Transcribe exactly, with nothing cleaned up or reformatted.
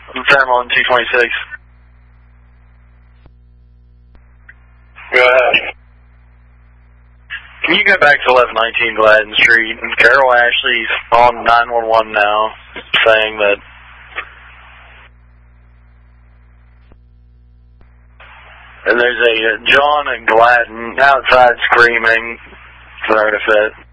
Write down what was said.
Fairmont two twenty-six. Go ahead. Can you go back to eleven nineteen Gladden Street? Carol Ashley's on nine one one now, saying that and there's a uh, John and Gladden outside screaming, throwing a fit.